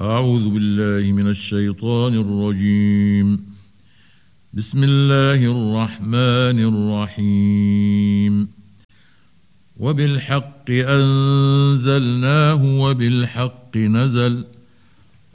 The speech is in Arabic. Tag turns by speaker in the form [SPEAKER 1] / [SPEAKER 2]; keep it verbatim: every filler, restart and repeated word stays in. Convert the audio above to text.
[SPEAKER 1] أعوذ بالله من الشيطان الرجيم. بسم الله الرحمن الرحيم. وبالحق أنزلناه وبالحق نزل